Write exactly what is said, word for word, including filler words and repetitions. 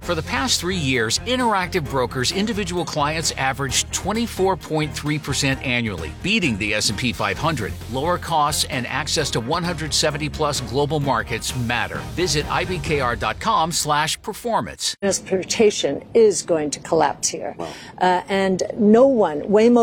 For the past three years, Interactive Brokers individual clients averaged twenty-four point three percent annually, beating the S and P five hundred. Lower costs and access to one hundred seventy plus global markets matter. Visit I B K R dot com slash performance. Transportation is going to collapse here. Uh, and no one, Waymo